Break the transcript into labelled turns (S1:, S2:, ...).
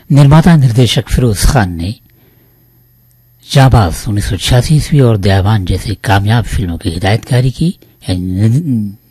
S1: निर्माता निर्देशक फिरोज खान ने जाबाज 1986 ईस्वी और दयावान जैसी कामयाब फिल्मों की हिदायतकारी की।